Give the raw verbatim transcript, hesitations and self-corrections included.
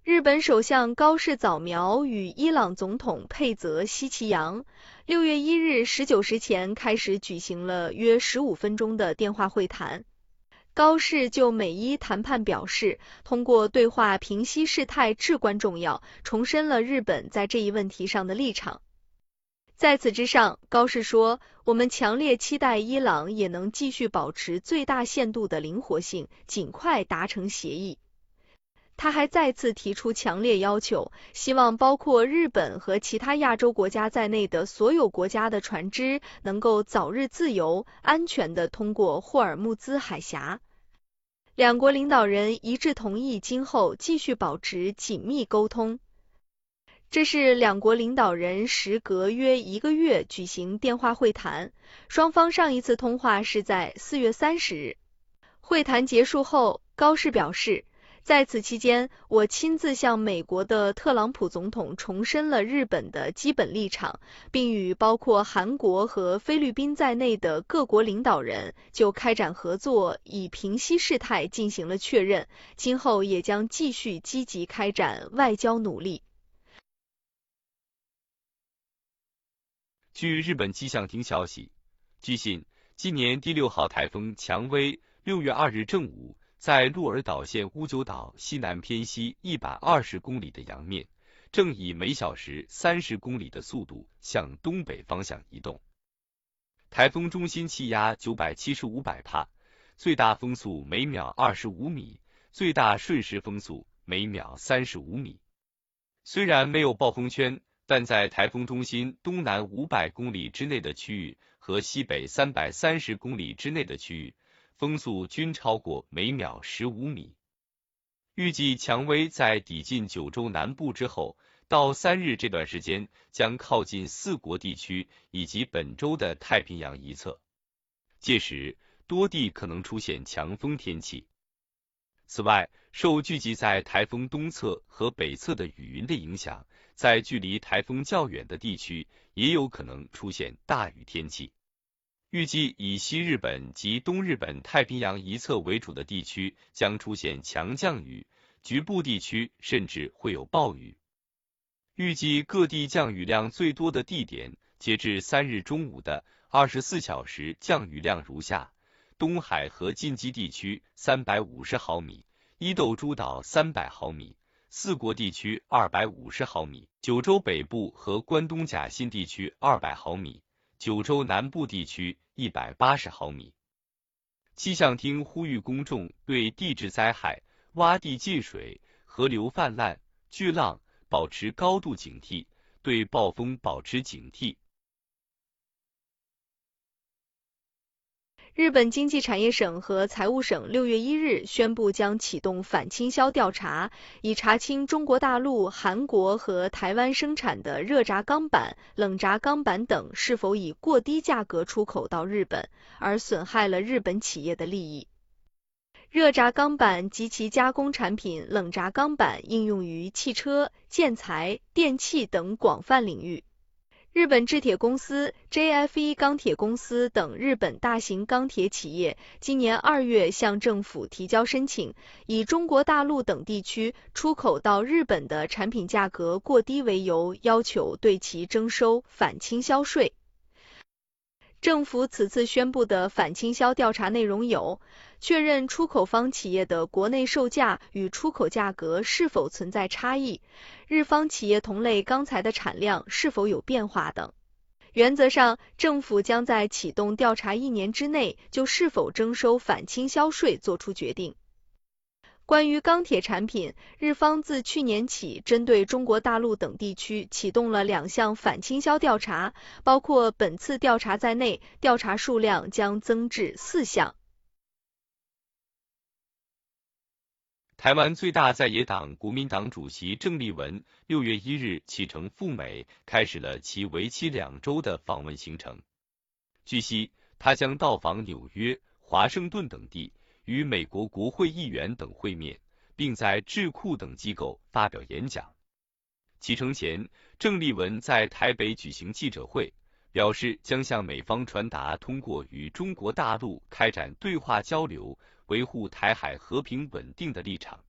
日本首相高市早苗与伊朗总统佩泽西奇扬六月一日十九时前开始举行了约十五分钟的电话会谈。高市就美伊谈判表示，通过对话平息事态至关重要，重申了日本在这一问题上的立场。在此之上，高市说，我们强烈期待伊朗也能继续保持最大限度的灵活性，尽快达成协议。他还再次提出强烈要求，希望包括日本和其他亚洲国家在内的所有国家的船只能够早日自由、安全地通过霍尔木兹海峡。两国领导人一致同意今后继续保持紧密沟通。这是两国领导人时隔约一个月举行电话会谈，双方上一次通话是在四月三十日。会谈结束后，高市表示，在此期间，我亲自向美国的特朗普总统重申了日本的基本立场，并与包括韩国和菲律宾在内的各国领导人就开展合作以平息事态进行了确认，今后也将继续积极开展外交努力。 据日本气象厅消息，据悉，今年第六号台风蔷薇六月二日正午在鹿儿岛县乌九岛西南偏西一百二十公里的洋面，正以每小时三十公里的速度向东北方向移动。台风中心气压九百七十五百帕，最大风速每秒二十五米，最大瞬时风速每秒三十五米。虽然没有暴风圈，但在台风中心东南五百公里之内的区域和西北三百三十公里之内的区域，风速均超过每秒十五米。预计蔷薇在抵近九州南部之后，到三日这段时间将靠近四国地区以及本州的太平洋一侧，届时多地可能出现强风天气。此外，受聚集在台风东侧和北侧的雨云的影响，在距离台风较远的地区也有可能出现大雨天气。预计以西日本及东日本太平洋一侧为主的地区将出现强降雨，局部地区甚至会有暴雨。预计各地降雨量最多的地点，截至三日中午的二十四小时降雨量如下：东海和近畿地区三百五十毫米，伊豆诸岛三百毫米，四国地区二百五十毫米，九州北部和关东甲信地区二百毫米，九州南部地区一百八十毫米。气象厅呼吁公众对地质灾害、洼地进水、河流泛滥、巨浪保持高度警惕，对暴风保持警惕。 日本经济产业省和财务省六月一日宣布将启动反倾销调查，以查清中国大陆、韩国和台湾生产的热轧钢板、冷轧钢板等是否以过低价格出口到日本，而损害了日本企业的利益。热轧钢板及其加工产品冷轧钢板应用于汽车、建材、电器等广泛领域。日本制铁公司、J F E 钢铁公司等日本大型钢铁企业今年二月向政府提交申请，以中国大陆等地区出口到日本的产品价格过低为由，要求对其征收反倾销税。政府此次宣布的反倾销调查内容有：确认出口方企业的国内售价与出口价格是否存在差异，日方企业同类钢材的产量是否有变化等。原则上，政府将在启动调查一年之内就是否征收反倾销税作出决定。关于钢铁产品，日方自去年起针对中国大陆等地区启动了两项反倾销调查，包括本次调查在内，调查数量将增至四项。 台湾最大在野党国民党主席郑丽文六月一日启程赴美，开始了其为期两周的访问行程。据悉，他将到访纽约、华盛顿等地，与美国国会议员等会面，并在智库等机构发表演讲。启程前，郑丽文在台北举行记者会，表示将向美方传达通过与中国大陆开展对话交流，维护台海和平稳定的立场。